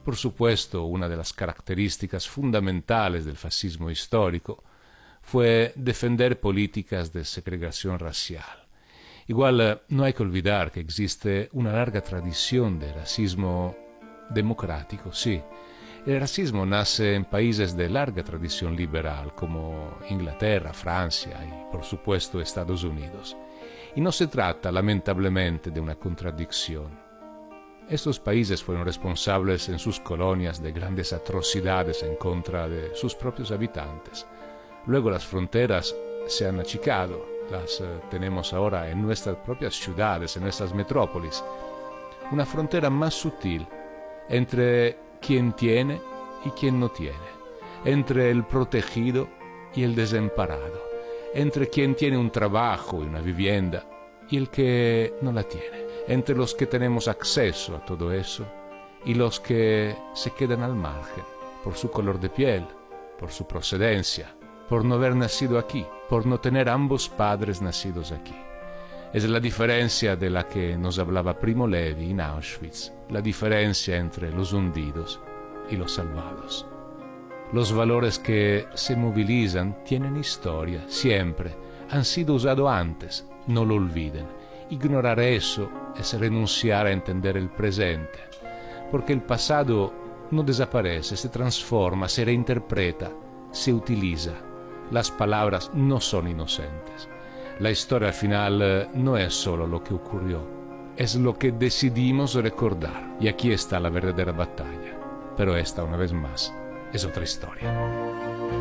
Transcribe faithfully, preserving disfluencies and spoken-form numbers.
Por supuesto, una de las características fundamentales del fascismo histórico fue defender políticas de segregación racial. Igual, no hay que olvidar que existe una larga tradición de racismo democrático, sí. El racismo nace en países de larga tradición liberal como Inglaterra, Francia y, por supuesto, Estados Unidos. Y no se trata, lamentablemente, de una contradicción. Estos países fueron responsables en sus colonias de grandes atrocidades en contra de sus propios habitantes. Luego las fronteras se han achicado, las eh, tenemos ahora en nuestras propias ciudades, en nuestras metrópolis. Una frontera más sutil entre quien tiene y quien no tiene, entre el protegido y el desamparado, entre quien tiene un trabajo y una vivienda y el que no la tiene, entre los que tenemos acceso a todo eso y los que se quedan al margen por su color de piel, por su procedencia, por no haber nacido aquí, por no tener ambos padres nacidos aquí. Es la diferencia de la que nos hablaba Primo Levi en Auschwitz, la diferencia entre los hundidos y los salvados. Los valores que se movilizan tienen historia, siempre, han sido usados antes, no lo olviden. Ignorar eso es renunciar a entender el presente, porque el pasado no desaparece, se transforma, se reinterpreta, se utiliza. Las palabras no son inocentes. La historia al final no es solo lo que ocurrió, es lo que decidimos recordar. Y aquí está la verdadera batalla. Pero esta, una vez más, es otra historia.